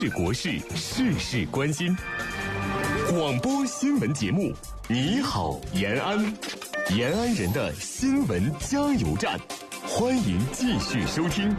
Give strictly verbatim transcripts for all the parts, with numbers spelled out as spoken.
是国事，事事关心。广播新闻节目，你好，延安，延安人的新闻加油站，欢迎继续收听。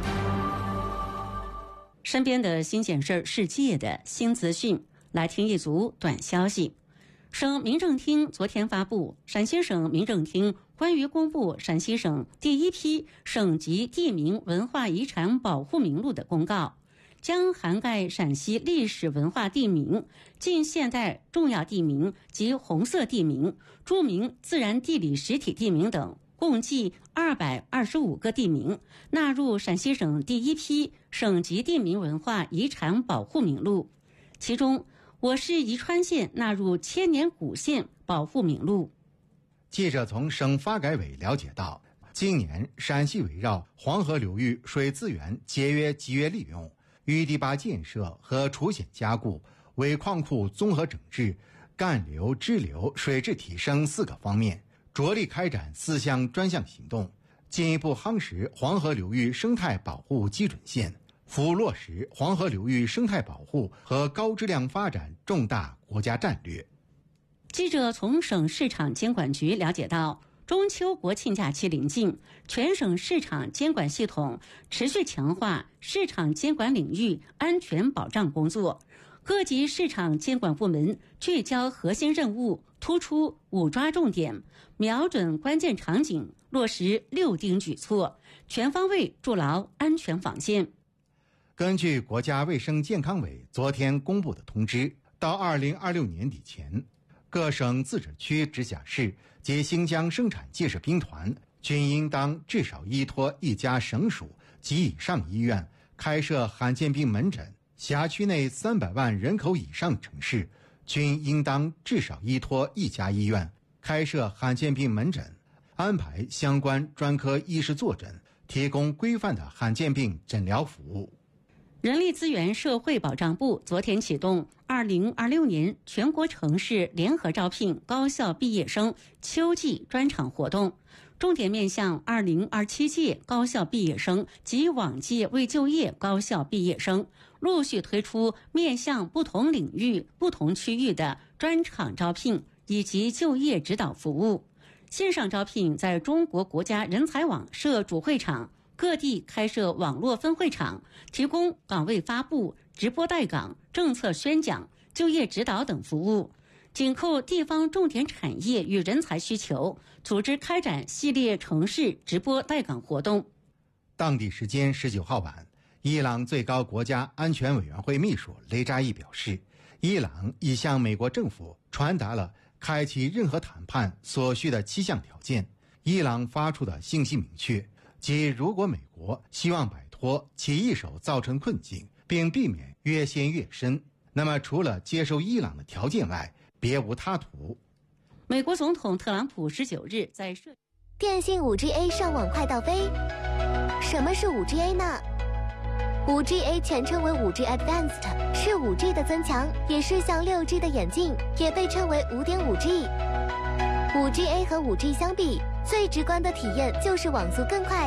身边的新鲜事儿，世界的新资讯，来听一组短消息。省民政厅昨天发布陕西省民政厅关于公布陕西省第一批省级地名文化遗产保护名录的公告，将涵盖陕西历史文化地名、近现代重要地名及红色地名、著名自然地理实体地名等，共计二百二十五个地名，纳入陕西省第一批省级地名文化遗产保护名录。其中，我市宜川县纳入千年古县保护名录。 记者从省发改委了解到，今年陕西围绕黄河流域水资源节约集约利用、淤堤坝建设和出险加固、尾矿库综合整治、干流、支流水质提升四个方面，着力开展四项专项行动，进一步夯实黄河流域生态保护基准线，扶落实黄河流域生态保护和高质量发展重大国家战略。 记者从省市场监管局了解到，中秋国庆假期临近，全省市场监管系统持续强化市场监管领域安全保障工作，各级市场监管部门聚焦核心任务，突出五抓重点，瞄准关键场景，落实六盯举措，全方位筑牢安全防线。 根据国家卫生健康委昨天公布的通知，到二零二六年底前，各省自治区直辖市及新疆生产建设兵团均应当至少依托一家省属及以上医院开设罕见病门诊，辖区内三百万人口以上城市均应当至少依托一家医院开设罕见病门诊，安排相关专科医师坐诊，提供规范的罕见病诊疗服务。 人力资源社会保障部昨天启动二零二六年全国城市联合招聘高校毕业生秋季专场活动，重点面向二零二七届高校毕业生及往届未就业高校毕业生，陆续推出面向不同领域、不同区域的专场招聘以及就业指导服务。线上招聘在中国国家人才网设主会场，各地开设网络分会场，提供岗位发布、直播带岗、政策宣讲、就业指导等服务，紧扣地方重点产业与人才需求，组织开展系列城市直播带岗活动。 当地时间十九号晚，伊朗最高国家安全委员会秘书雷扎伊表示，伊朗已向美国政府传达了开启任何谈判所需的七项条件。伊朗发出的信息明确，即如果美国希望摆脱其一手造成困境，并避免越陷越深，那么除了接受伊朗的条件外，别无他途。 美国总统特朗普十九日在社电信 五 G A 上网快到飞。什么是 五 G A 呢？ 五 G A 全称为 五 G Advanced， 是 五 G 的增强，也是向 六 G 的演进，也被称为 五点五 G。 五 G A 和 五 G 相比，最直观的体验就是网速更快，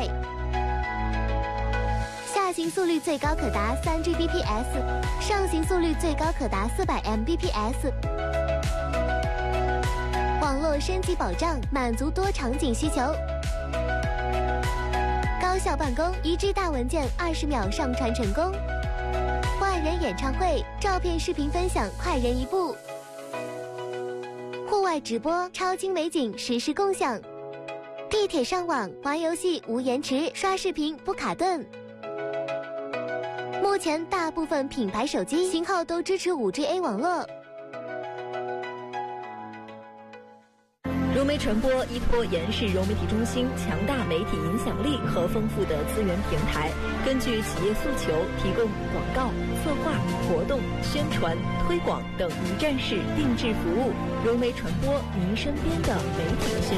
下行速率最高可达 三 G B P S， 上行速率最高可达四百 M B P S。 网络升级保障满足多场景需求，高效办公，一 G 大文件二十秒上传成功，万人演唱会，照片视频分享快人一步，户外直播，超清美景实时共享，地铁上网玩游戏无延迟，刷视频不卡顿。目前大部分品牌手机型号都支持 五 G A 网络。 融媒传播依托延世融媒体中心强大媒体影响力和丰富的资源平台，根据企业诉求提供广告、策划、活动、宣传、推广等一站式定制服务。融媒传播，您身边的媒体宣